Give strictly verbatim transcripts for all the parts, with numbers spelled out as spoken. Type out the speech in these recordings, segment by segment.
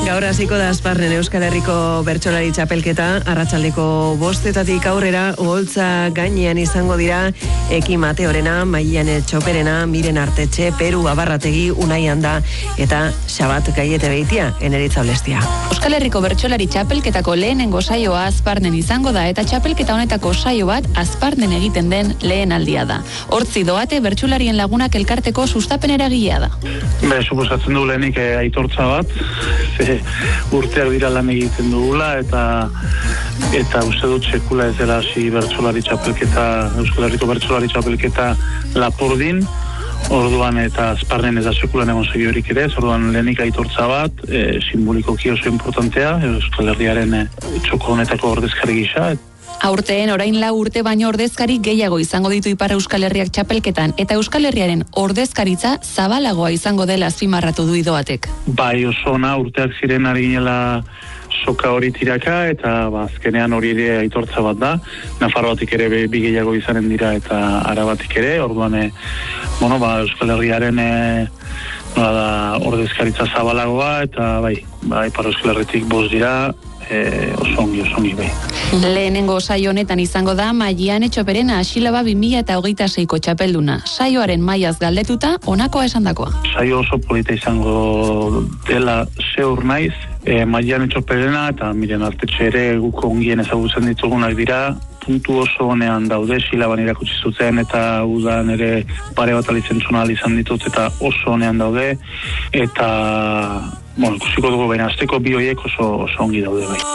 Gaur hasiko da Asparren Euskal Herriko bertsolari txapelketa, arratsaldeko bostetatik aurrera oholtza gainean izango dira Eki Mateorena, Maiane Txoperena, Miren Artetxe, Peru Abarrategi, Unai Anda eta Xabat Gaiete Beitia, Eneritza Olestia. Euskal Herriko bertsolari txapelketako lehenengo saioa Asparnen izango da eta txapelketa honetako saio bat Asparnen egiten den lehen aldia da. Hortzi doate bertsolarien lagunak elkarteko sustapen eragilea da. Be, suposatzen du lehenik eh, aitortza bat, ze urteak dira lan egiten dugula eta eta uste dut sekula ez dela hasi bertsolari txapelketa, Euskal Herriko bertsolari txapelketa Lapurdin, orduan eta Asparnen ez da sekulan egon segiorik ere, orduan lehenik aitortza bat, e, simbolikoki oso importantea, Euskal Herriaren e, txoko honetako ordezkari gisa. Aurteen orain lau urte baino ordezkari gehiago izango ditu Ipar Euskal Herriak txapelketan eta Euskal Herriaren ordezkaritza zabalagoa izango dela azpimarratu du Idoatek. Bai, oso ona urteak ziren ari ginela soka hori tiraka eta ba, azkenean hori ere aitortza bat da. Nafarroatik ere bi gehiago izanen dira eta Arabatik ere, orduan e, bueno, ba, Euskal Herriaren e, da, ordezkaritza zabalagoa eta bai, bai, Ipar Euskal Herritik bost dira, E, oso ongi, oso ongi bai. Lehenengo saio honetan izango da Maiane Txoperena Asilaba bi mila hogeita seiko txapelduna. Saioaren mailaz galdetuta, honakoa esandakoa. Saio oso polita izango dela zeur naiz, e, Maiane Txoperena eta Miren Artetxe ere guk ongien ezagutzen ditugunak dira, puntu oso honean daude, Silaban irakutsi zuten eta udan ere pare bat alizentzuna izan ditut eta oso honean daude eta bueno, ikusiko dugu baina azteko bi horiek oso, oso ongi daude bai.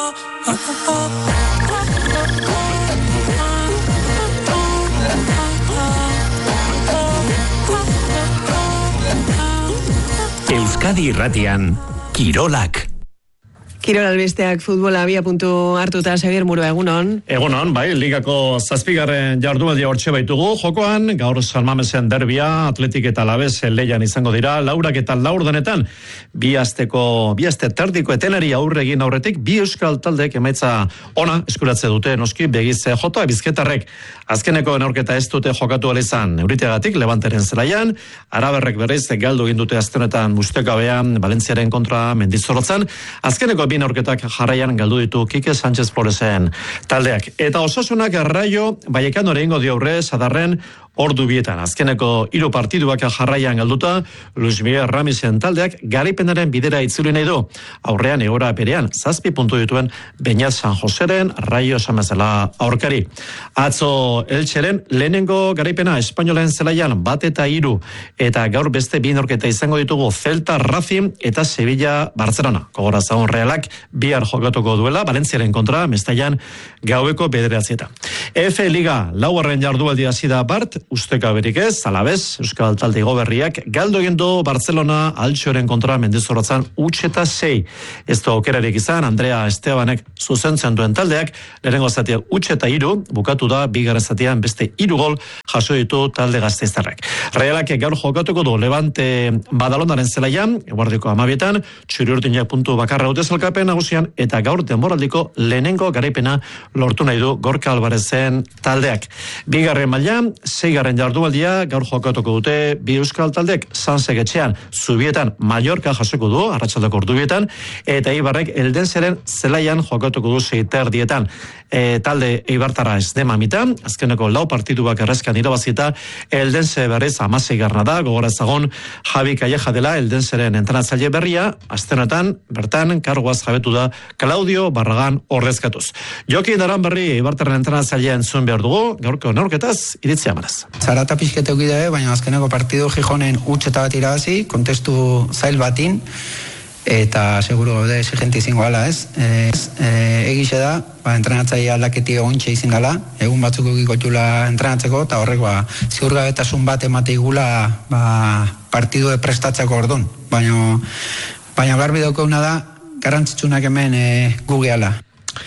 Euskadi Irratian, Kirolak. Kirol albisteak futbola abia puntu hartuta, Xabier Murua, egunon. Egunon, bai, ligako zazpigarren jardunaldia hortxe baitugu. Jokoan, gaur San Mamesen derbia, Atletik eta Alavés leian izango dira, laurak eta laurdenetan, bi asteko, bi aste terdiko etenari aurre egin aurretik, bi euskal taldek emaitza ona eskuratze dute, noski, begiz jota, bizketarrek, azkeneko neurketa ez dute jokatu alizan, Euriteagatik, Levanteren zelaian, Araberrek berriz galdu egin dute aztenetan Mustekabean, Valentziaren kontra Mendizorrotzan, azkeneko bi neurketak jarraian galdu ditu Kike Sánchez Floresen taldeak. Eta Osasunak Raio Vallecano egingo dio aurre Sadarren ordu bietan. Azkeneko hiru partiduak jarraian galduta, Luis Miguel Ramisen taldeak garaipenaren bidera itzuli nahi du. Aurrean egora perean, zazpi puntu dituen Beñat San Joseren Raio Samazela aurkari. Atzo Elcheren lehenengo garaipena Espainolen zelaian bat eta hiru eta gaur beste bi neurketa izango ditugu Celta Racing eta Sevilla Barcelona. Gogorazagun Realak bihar jokatuko duela Valentziaren kontra Mestaian gaueko bederatzietan. F Liga laugarren jardunaldia hasi da bart, usteka berik ez, Alavés, Euskal Talde Goberriak, galdu egin du Barcelona Altxoren kontra Mendizorrotzan utxeta sei. Ez da aukerarik izan, Andrea Estebanek zuzentzen duen taldeak, lehenengo zatia utxeta iru, bukatu da, bigarren zatian beste iru gol jaso ditu talde Gasteiztarrak. Realak gaur jokatuko du Levante Badalonaren zelaian, eguardiko amabietan, txuri-urdinak puntu bakarra dute zelkapen nagusian, eta gaur denboraldiko lehenengo garaipena lortu nahi du Gorka Albarezen taldeak. Bigarren mailan, seigarren jardunaldia gaur jokatuko dute bi euskal taldek Sansek etxean Zubietan Mallorca jasoko du arratsaldeko ordubietan eta Eibarrek Eldenseren zelaian jokatuko du seiterdietan. E, talde Eibartarra ez dema mitan, azkeneko lau partiduak errezkan irabazita Eldense berriz hamaseigarrena da, gogorazagon Javi Calleja dela Eldenseren entrenatzaile berria, astenetan bertan karguaz jabetu da Claudio Barragan ordezkatuz. Jokin Daran berri Eibartarren entrenatzailea entzun behar dugu, gaurko neurketaz iritzia manaz. Zarata pixkete ukide, baina azkeneko partidu Gijonen utxeta bat irabazi, kontestu zail batin, eta seguro gaude exigente izango gala, ez? E, e, egixe da, ba, entrenatzaile aldaketi ontxe izin gala, egun batzuk egikotula entrenatzeko, eta horrek, ba, ziurgabetasun bat emate igula, ba, partidu prestatzeko ordun. Baina, baina garbi daukauna da, garrantzitsunak hemen e, gugeala.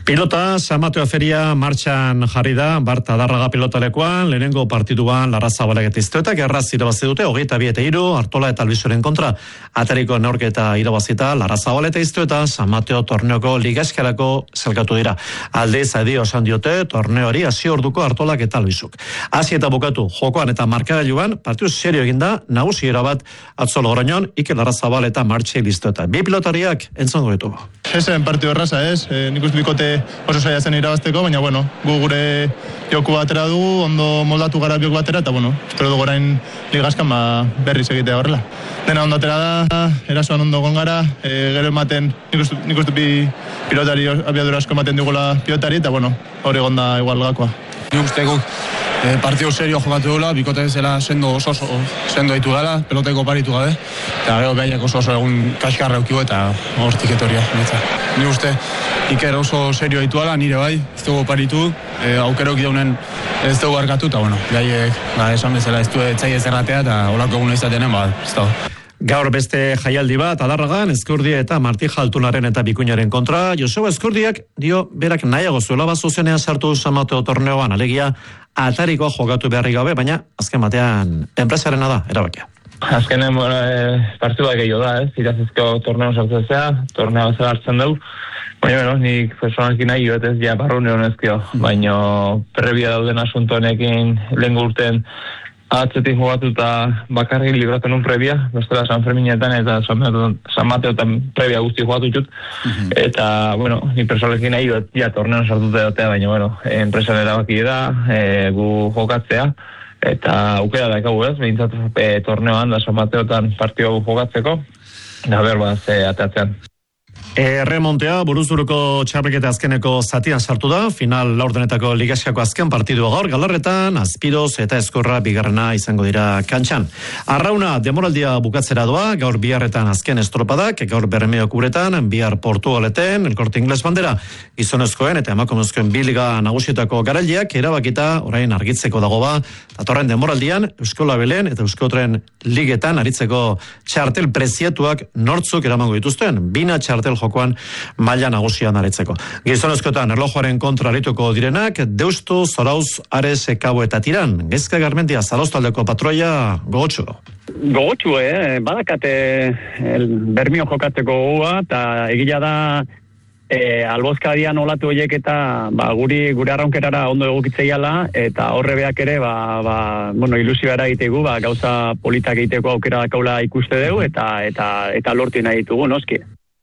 Pilota, San Mateo Feria martxan jarri da, Bart Adarraga pilotalekoan, lehenengo partiduan Larrazabalek eta Iztuetak erraz irabazi dute, hogeita bi eta hiru, Artola eta Albizoren kontra, atariko neurketa irabazita, Larrazabal eta Iztueta, San Mateo torneoko ligaskarako zelkatu dira. Aldez adi osan diote, torneoari hasi orduko Artolak eta Albizuk. Hasi eta bukatu, jokoan eta markagailuan, partidu serio eginda, nagusi erabat, atzo Logroñon, Iker Larrazabal eta Martxe Iztueta. Bi pilotariak entzongo ditugu. Esen partidu erraza ez, e, nik uste bikote oso saia zen irabazteko, baina bueno, gu gure joku batera dugu, ondo moldatu gara joku batera, eta bueno, espero dugu orain ligaskan ba, berriz egitea horrela. Dena ondo atera da, erasoan ondo gon gara, e, gero ematen, nik uste, nik uste bi pilotari abiadura asko ematen digula pilotari, eta bueno, hori gonda igual gakoa. Nik uste guk e, partidu serio jokatu dula, bikote zela sendo oso oso sendo ditu gala, peloteko paritu gabe, eta gero behaiak oso oso egun kaskarra eukiu eta hortik etoria. Nik uste Iker oso serio ditu gala, nire bai, ez dugu paritu, e, aukerok daunen ez dugu arkatu, eta bueno, behaiek, ba, esan bezala ez du etzai ez erratea, eta holako egun izatenen, ba, ez da. Gaur beste jaialdi bat, Adarragan, Ezkurdia eta Marti Jaltunaren eta Bikuñaren kontra. Joseba Ezkurdiak, dio, berak nahiago zuela bat zuzenean sartu San Mateo torneoan, alegia, atarikoa jokatu beharri gabe, baina azken batean enpresarena da, erabakia. Azkenen, bueno, e, partidua gehiago da, ez? Irazizko torneo sartzen zea, torneo zela hartzen dugu. Baina, bueno, nik personalki nahi joet ez, ja, barru neonezkio. Baina, previa dauden asunto honekin lehen urten atzetik jugatu eta bakarrik libraten un previa, bestela San Ferminetan eta San Mateotan previa guzti jugatu ditut. Eta, bueno, ni personalki nahi joet, ja, torneon sartute dotea, baina, bueno, enpresan erabaki da, e, gu jokatzea. Eta aukera da ekagu ez, behintzat e, torneoan da San Mateotan partio jokatzeko, da berba ze ateatzean. Erremontea, buruzuruko txapelketa azkeneko zatian sartu da, final laurdenetako ligaskako azken partidua gaur, Galarretan, Azpiroz eta Ezkorra bigarrena izango dira kantxan. Arrauna demoraldia bukatzera doa, gaur biharretan azken estropadak, gaur Bermeok uretan, bihar Portugaleten, El Corte Inglés bandera, gizonezkoen eta emakumezkoen bi liga nagusietako garaildiak erabakita orain argitzeko dago ba, datorren demoraldian, Euskola Belen eta Euskotren ligetan aritzeko txartel preziatuak nortzuk eramango dituzten, bina txartel jokoan maila nagusian aritzeko. Gizonezkoetan erlojuaren kontra arituko direnak, Deustu, Zorauz, Ares, Kabo eta Tiran. Gezka Garmendia, Zaloztaldeko patroia gogotxu. Gogotxu, eh? Badakate Bermio jokatzeko gogoa, eta egila da e, albozkadian olatu horiek eta ba, guri gure arraunkerara ondo egokitzeiala, eta horrebeak ere ba, ba, bueno, ilusioa egitegu, ba, gauza politak egiteko aukera dakaula ikuste dugu, eta, eta, eta lortu nahi ditugu, noski.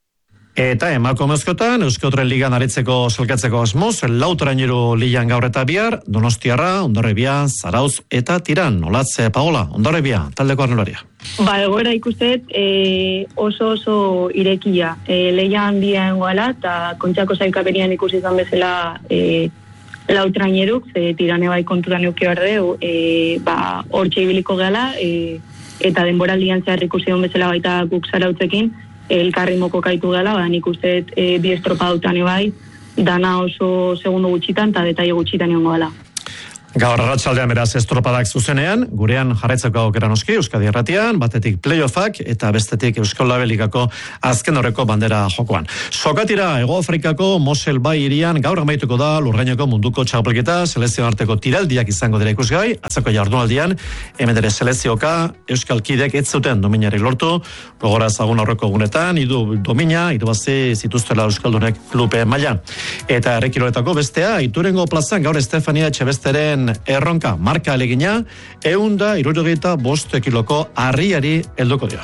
Eta emakumezkoetan, Euskotren ligan aritzeko zelkatzeko asmoz, lautraineru ligan gaur eta bihar, Donostiarra, Ondorrebia, Zarauz eta Tiran. Olatze, Paola, Ondorrebia, taldeko arnelaria. Ba, egoera ikusten e, oso oso irekia. E, Leia handia engoala, eta kontxako zailkaperian ikusi izan bezala e, lautraineruk, e, Tirane bai kontutan euki bardeu, e, ba, hor txeibiliko gehala, e, eta denboraldian zehar ikusi hon bezala baita guk Zarautzekin, elkarri moko kaitu dela, ba, nik uste e, bi estropa dutan ebai, dana oso segundo gutxitan eta detaile gutxitan egongo dela. Gaur arratsaldean beraz estropadak zuzenean, gurean jarraitzeko aukera noski Euskadi Irratian, batetik playoffak eta bestetik Euskal Ligako azken horreko bandera jokoan. Sokatira Hego Afrikako Mosel Bai hirian gaur amaituko da Lurgaineko munduko txapelketa, selekzio arteko tiraldiak izango dira ikusgai, atzako jardunaldian, hemen ere selekzioka Euskal Kidek ez zuten dominari lortu, gogora ezagun aurreko egunetan, idu domina, irabazi zituztela Euskaldunek klupe mailan. Eta errekiroletako bestea, Iturengo plazan gaur Estefania Etxebesteren erronka marka alegina, eunda irurogeita bost kiloko harriari helduko dira.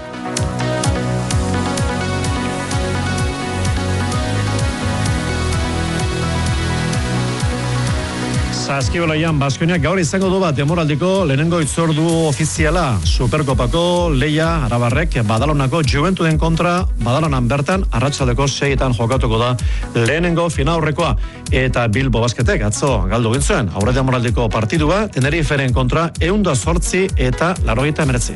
Saskibaloian Baskoniak gaur izango du bat demoraldiko lehenengo itzordu ofiziala Superkopako Leia Arabarrek Badalonako Juventuden kontra Badalonan bertan arratsaldeko seietan jokatuko da lehenengo finaurrekoa eta Bilbo Basketek atzo galdu egin zuen aurre demoraldiko partidua Teneriferen kontra ehun zortzi eta laurogeita hemeretzi.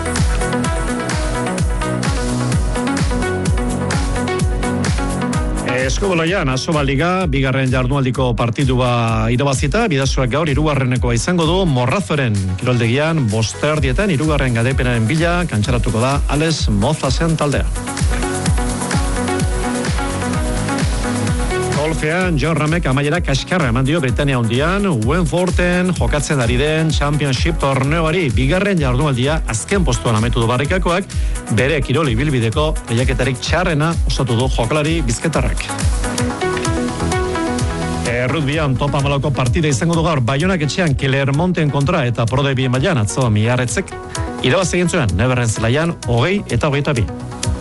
Eskubaloian, Asoba Liga, bigarren jardunaldiko partidua irabazita, bidazoak gaur hirugarrenekoa izango du, Morrazoren kiroldegian, bosterdietan, hirugarren gadepenaren bila, kantxaratuko da, Ales Mozasen taldea. Golfean, John Ramek amaiera kaskarra eman dio Britania Hundian, Wentworthen jokatzen ari den Championship torneoari bigarren jardunaldia azken postuan ametu du barrikakoak, bere kiroli bilbideko lehiaketarik txarrena osatu du jokalari bizketarrak. Errutbian topa malauko partida izango du gaur Baionak etxean Clermonten kontra eta Prode bi mailan atzo Miarretzek irabaz egin zuen Neverren zelaian hogei eta hogeita bi.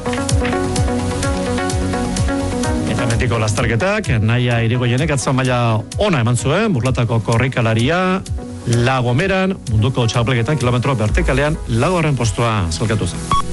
Eta metiko lastarketak, Naia Irigoyenek atzo maila ona eman zuen, burlatako korrikalaria La Gomeran, munduko txapelketan kilometro vertikalean laugarren postua salkatu zen.